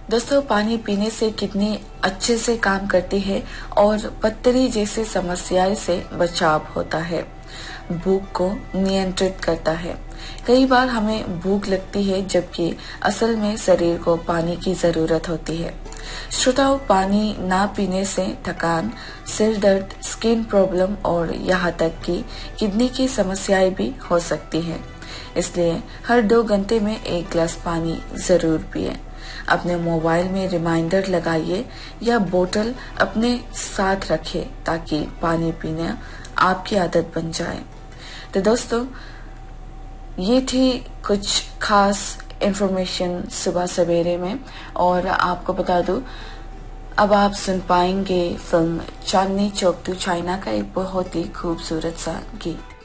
दोस्तों, पानी पीने से किडनी अच्छे से काम करती है और पथरी जैसी समस्याएं से बचाव होता है। भूख को नियंत्रित करता है। कई बार हमें भूख लगती है जबकि असल में शरीर को पानी की जरूरत होती है। श्रोताओं, पानी ना पीने से थकान, सिर दर्द, स्किन प्रॉब्लम और यहाँ तक कि किडनी की समस्याएं भी हो सकती हैं। इसलिए हर 2 घंटे में 1 गिलास पानी जरूर पिएं। अपने मोबाइल में रिमाइंडर लगाइए या बोतल अपने साथ रखें ताकि पानी पीना आपकी आदत बन जाए। तो दोस्तों, ये थी कुछ खास इंफॉर्मेशन सुबह सवेरे में। और आपको बता दूं, अब आप सुन पाएंगे film Chandni Chowk to China का एक बहुत ही खूबसूरत सा गीत।